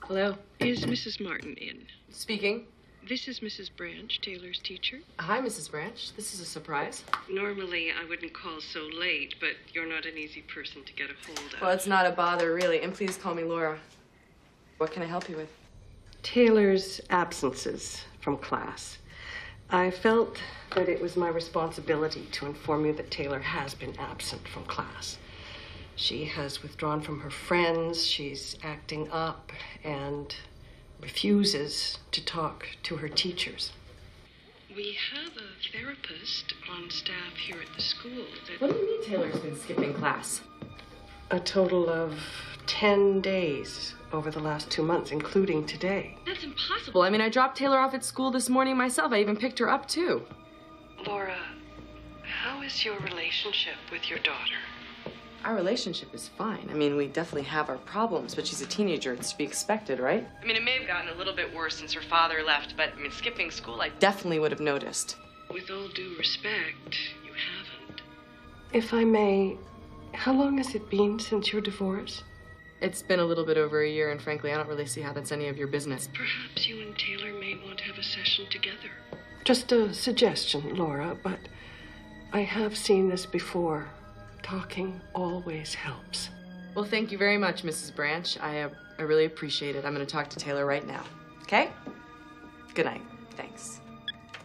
Hello. Is Mrs. Martin in? Speaking. This is Mrs. Branch, Taylor's teacher. Hi, Mrs. Branch. This is a surprise. Normally, I wouldn't call so late, but you're not an easy person to get a hold of. Well, it's not a bother, really. And please call me Laura. What can I help you with? Taylor's absences from class. I felt that it was my responsibility to inform you that Taylor has been absent from class. She has withdrawn from her friends, she's acting up, and refuses to talk to her teachers. We have a therapist on staff here at the school that... What do you mean Taylor's been skipping class? A total of 10 days over the last 2 months, including today. That's impossible. I mean, I dropped Taylor off at school this morning myself. I even picked her up, too. Laura, how is your relationship with your daughter? Our relationship is fine. I mean, we definitely have our problems, but she's a teenager. It's to be expected, right? I mean, it may have gotten a little bit worse since her father left, but, I mean, skipping school, I definitely would have noticed. With all due respect, you haven't. If I may, how long has it been since your divorce? It's been a little bit over a year, and frankly, I don't really see how that's any of your business. Perhaps you and Taylor may want to have a session together. Just a suggestion, Laura, but I have seen this before. Talking always helps. Well, thank you very much, Mrs. Branch. I really appreciate it. I'm going to talk to Taylor right now. Okay? Good night.